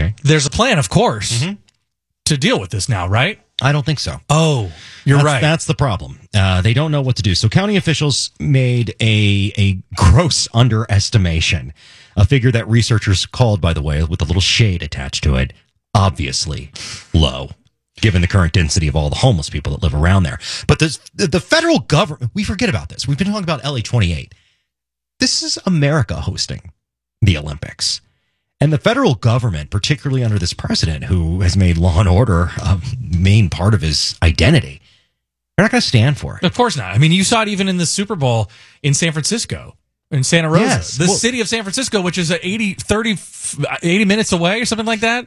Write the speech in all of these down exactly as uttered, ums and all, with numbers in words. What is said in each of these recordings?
Okay. There's a plan, of course, Mm-hmm. to deal with this now, right? I don't think so. Oh, you're that's, right. That's the problem. Uh, they don't know what to do. So county officials made a a gross underestimation, a figure that researchers called, by the way, with a little shade attached to it, obviously low, given the current density of all the homeless people that live around there. But the, the federal government, we forget about this. We've been talking about L A twenty-eight. This is America hosting the Olympics. And the federal government, particularly under this president who has made law and order a main part of his identity, they're not going to stand for it. Of course not. I mean, you saw it even in the Super Bowl in San Francisco, in Santa Rosa. Yes. The Well- city of San Francisco, which is eighty, thirty, eighty minutes away or something like that,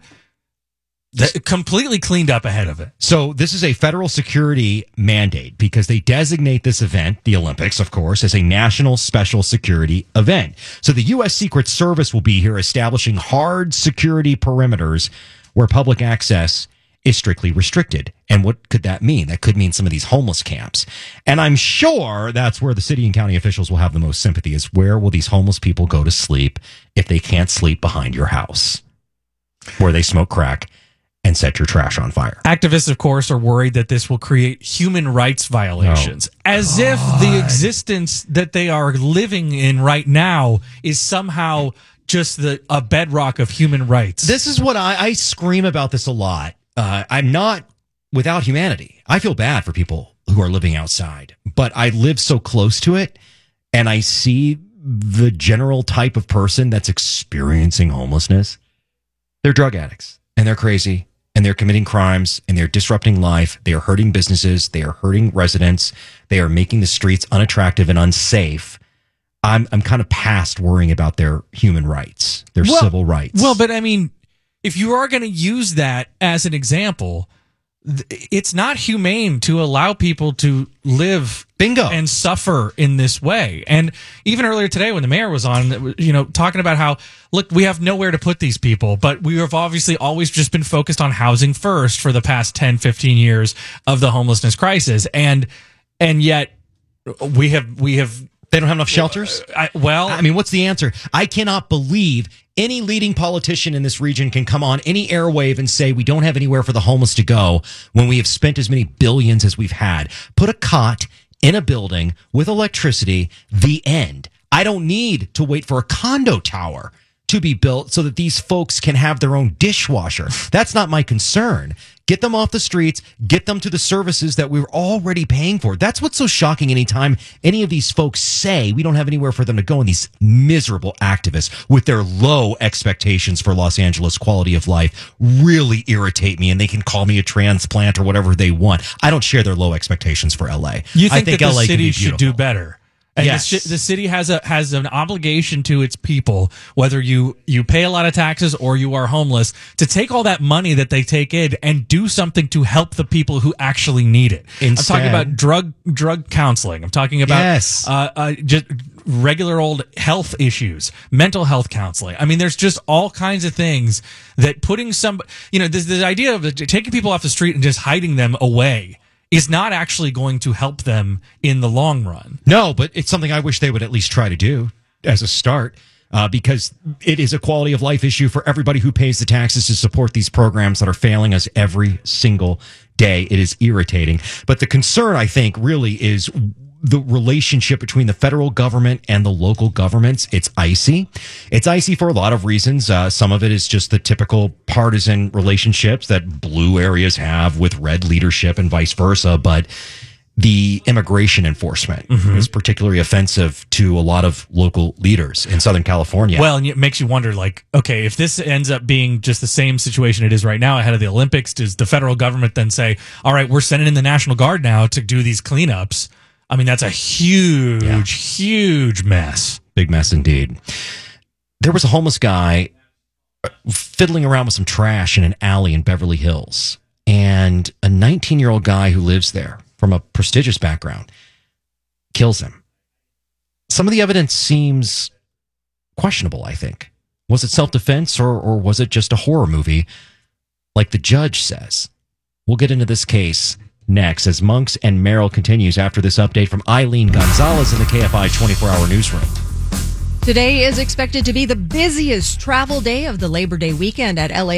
that completely cleaned up ahead of it. So this is a federal security mandate because they designate this event, the Olympics, of course, as a national special security event. So the U S Secret Service will be here establishing hard security perimeters where public access is strictly restricted. And what could that mean? That could mean some of these homeless camps. And I'm sure that's where the city and county officials will have the most sympathy, is where will these homeless people go to sleep if they can't sleep behind your house where they smoke crack and set your trash on fire. Activists, of course, are worried that this will create human rights violations, Oh, as if the existence that they are living in right now is somehow just the a bedrock of human rights. This is what I, I scream about this a lot. Uh, I'm not without humanity. I feel bad for people who are living outside, but I live so close to it, and I see the general type of person that's experiencing homelessness. They're drug addicts, and they're crazy, and they're committing crimes, and they're disrupting life. They are hurting businesses. They are hurting residents. They are making the streets unattractive and unsafe. I'm I'm kind of past worrying about their human rights, their Well- civil rights. Well, but I mean, if you are going to use that as an example, th- it's not humane to allow people to live Bingo. and suffer in this way. And even earlier today when the mayor was on, you know, talking about how, look, we have nowhere to put these people, but we have obviously always just been focused on housing first for the past ten, fifteen years of the homelessness crisis. And, and yet we have, we have, They don't have enough shelters? I, well, I mean, what's the answer? I cannot believe any leading politician in this region can come on any airwave and say we don't have anywhere for the homeless to go when we have spent as many billions as we've had. Put a cot in a building with electricity, the end. I don't need to wait for a condo tower to be built so that these folks can have their own dishwasher. That's not my concern. Get them off the streets, get them to the services that we're already paying for. That's what's so shocking anytime any of these folks say we don't have anywhere for them to go, and these miserable activists with their low expectations for Los Angeles quality of life really irritate me, and they can call me a transplant or whatever they want. I don't share their low expectations for L A. you I think, that the L A can city be should do beautiful. better. And Yes. the, ci- the city has a has an obligation to its people, whether you, you pay a lot of taxes or you are homeless, to take all that money that they take in and do something to help the people who actually need it. I'm Instead- talking about drug drug counseling. I'm talking about Yes. uh, uh, just regular old health issues, mental health counseling. I mean, there's just all kinds of things that putting some, you know, this, this idea of taking people off the street and just hiding them away is not actually going to help them in the long run. No, but it's something I wish they would at least try to do as a start, uh, because it is a quality of life issue for everybody who pays the taxes to support these programs that are failing us every single day. It is irritating. But the concern, I think, really is the relationship between the federal government and the local governments. It's icy. It's icy for a lot of reasons. Uh, some of it is just the typical partisan relationships that blue areas have with red leadership and vice versa. But the immigration enforcement Mm-hmm. is particularly offensive to a lot of local leaders in Southern California. Well, and it makes you wonder, like, okay, if this ends up being just the same situation it is right now ahead of the Olympics, does the federal government then say, all right, we're sending in the National Guard now to do these cleanups? I mean, that's a huge, Yeah. huge mess. Big mess indeed. There was a homeless guy fiddling around with some trash in an alley in Beverly Hills, and a nineteen-year-old guy who lives there from a prestigious background kills him. Some of the evidence seems questionable, I think. Was it self-defense, or, or was it just a horror movie, like the judge says? We'll get into this case next as Monks and Merrill continues after this update from Eileen Gonzalez in the K F I twenty-four hour newsroom. Today is expected to be the busiest travel day of the Labor Day weekend at L A